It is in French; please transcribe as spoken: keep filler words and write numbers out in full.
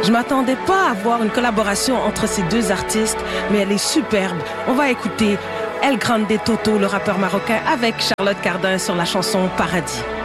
Je m'attendais pas à voir une collaboration entre ces deux artistes, mais elle est superbe. On va écouter El Grande Toto, le rappeur marocain, avec Charlotte Cardin sur la chanson Paradis.